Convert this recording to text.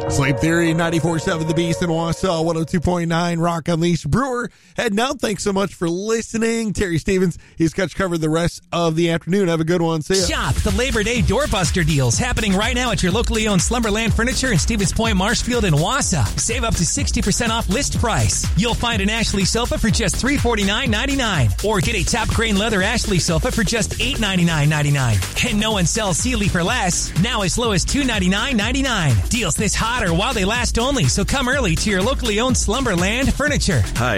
Sleep Theory, 94.7 The Beast in Wausau, 102.9 Rock Unleashed. Brewer, heading out. Thanks so much for listening. Terry Stevens, he's got you covered the rest of the afternoon. Have a good one. See ya. Shop the Labor Day Doorbuster deals happening right now at your locally owned Slumberland Furniture in Stevens Point, Marshfield, and Wausau. Save up to 60% off list price. You'll find an Ashley sofa for just $349.99, or get a top grain leather Ashley sofa for just $899.99. And no one sells Sealy for less, now as low as $299.99. Deals this hot or while they last only, so come early to your locally owned Slumberland Furniture. Hi,